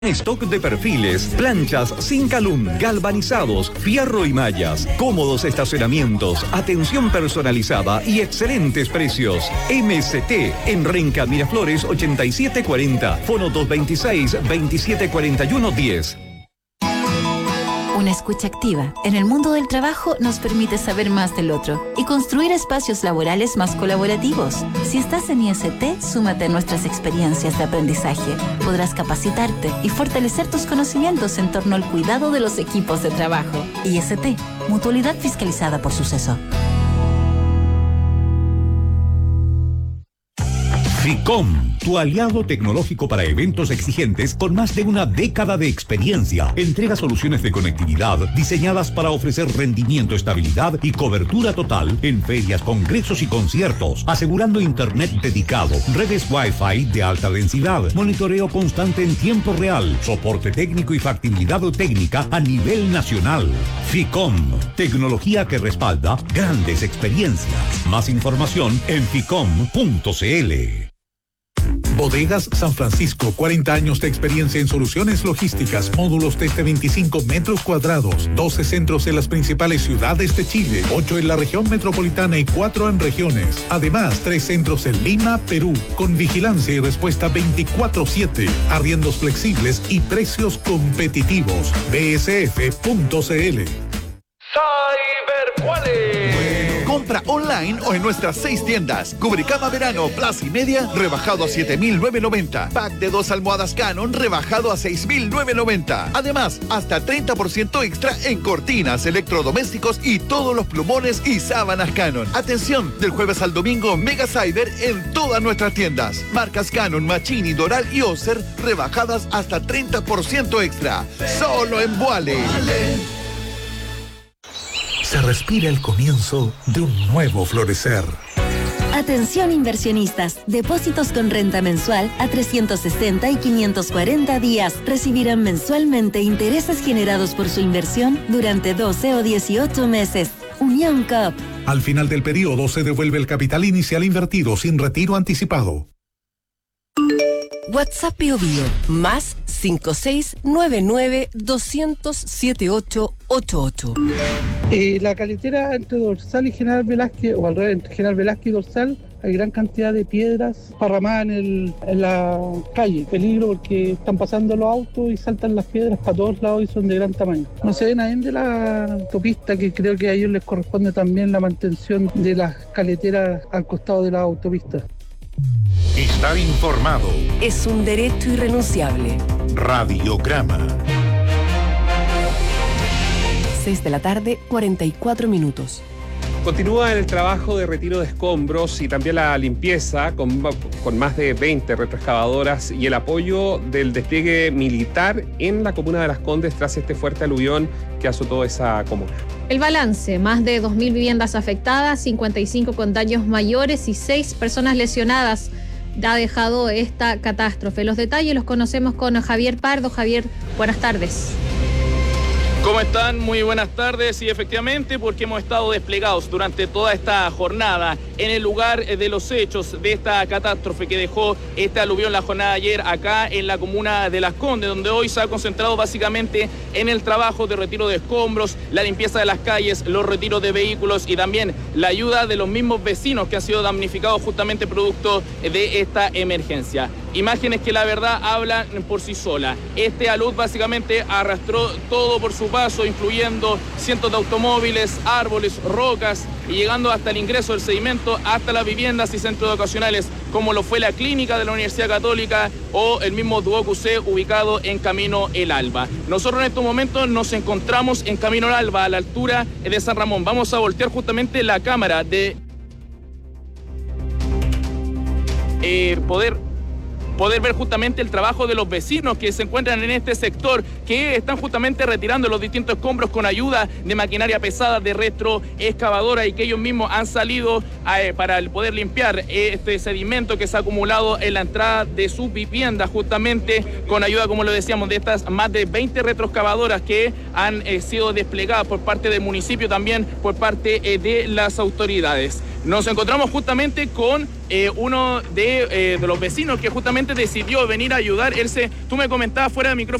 Stock de perfiles, planchas sin calum, galvanizados, fierro y mallas, cómodos estacionamientos, atención personalizada y excelentes precios. MST en Renca Miraflores 8740, fono 226-2741-10. Una escucha activa en el mundo del trabajo nos permite saber más del otro y construir espacios laborales más colaborativos. Si estás en IST, súmate a nuestras experiencias de aprendizaje. Podrás capacitarte y fortalecer tus conocimientos en torno al cuidado de los equipos de trabajo. IST, mutualidad fiscalizada por Suceso. FICOM, tu aliado tecnológico para eventos exigentes con más de una década de experiencia. Entrega soluciones de conectividad diseñadas para ofrecer rendimiento, estabilidad y cobertura total en ferias, congresos y conciertos, asegurando internet dedicado, redes Wi-Fi de alta densidad, monitoreo constante en tiempo real, soporte técnico y factibilidad técnica a nivel nacional. FICOM, tecnología que respalda grandes experiencias. Más información en ficom.cl. Bodegas San Francisco, 40 años de experiencia en soluciones logísticas, módulos desde 25 metros cuadrados, 12 centros en las principales ciudades de Chile, 8 en la región metropolitana y 4 en regiones. Además, 3 centros en Lima, Perú, con vigilancia y respuesta 24/7, arriendos flexibles y precios competitivos. bsf.cl. Cyberquales. Compra online o en nuestras 6 tiendas. Cubrecama verano, Plaza y Media, rebajado a 7.990. Pack de 2 almohadas Canon, rebajado a 6.990. Además, hasta 30% extra en cortinas, electrodomésticos y todos los plumones y sábanas Canon. Atención, del jueves al domingo, Mega Cyber en todas nuestras tiendas. Marcas Canon, Machini, Doral y Oster, rebajadas hasta 30% extra. Solo en Boale. Se respira el comienzo de un nuevo florecer. Atención inversionistas, depósitos con renta mensual a 360 y 540 días recibirán mensualmente intereses generados por su inversión durante 12 o 18 meses. Unión COP. Al final del periodo se devuelve el capital inicial invertido sin retiro anticipado. WhatsApp Bio Bio, más 5699-200-7888. La carretera entre Dorsal y General Velázquez, o al revés, entre General Velázquez y Dorsal, hay gran cantidad de piedras parramadas en la calle. Peligro porque están pasando los autos y saltan las piedras para todos lados y son de gran tamaño. No se ven ahí de la autopista, que creo que a ellos les corresponde también la mantención de las carreteras al costado de la autopista. Estar informado es un derecho irrenunciable. Radiograma. 6 de la tarde, 44 minutos. Continúa el trabajo de retiro de escombros y también la limpieza con más de 20 retroexcavadoras y el apoyo del despliegue militar en la comuna de Las Condes tras este fuerte aluvión que azotó esa comuna. El balance, más de 2.000 viviendas afectadas, 55 con daños mayores y 6 personas lesionadas, ha dejado esta catástrofe. Los detalles los conocemos con Javier Pardo. Javier, buenas tardes. ¿Cómo están? Muy buenas tardes. Y efectivamente, porque hemos estado desplegados durante toda esta jornada en el lugar de los hechos de esta catástrofe que dejó este aluvión la jornada de ayer acá en la comuna de Las Condes, donde hoy se ha concentrado básicamente en el trabajo de retiro de escombros, la limpieza de las calles, los retiros de vehículos y también la ayuda de los mismos vecinos que han sido damnificados justamente producto de esta emergencia. Imágenes que la verdad hablan por sí sola. Este alud básicamente arrastró todo por su paso, incluyendo cientos de automóviles, árboles, rocas y llegando hasta el ingreso del sedimento, hasta las viviendas y centros educacionales, como lo fue la clínica de la Universidad Católica o el mismo Duoc UC ubicado en Camino El Alba. Nosotros en estos momentos nos encontramos en Camino El Alba, a la altura de San Ramón. Vamos a voltear justamente la cámara de poder ver justamente el trabajo de los vecinos que se encuentran en este sector, que están justamente retirando los distintos escombros con ayuda de maquinaria pesada, de retroexcavadora, y que ellos mismos han salido para poder limpiar este sedimento que se ha acumulado en la entrada de sus viviendas, justamente con ayuda, como lo decíamos, de estas más de 20 retroexcavadoras que han sido desplegadas por parte del municipio, también por parte de las autoridades. Nos encontramos justamente con uno de los vecinos que justamente decidió venir a ayudar. Tú me comentabas fuera de micrófono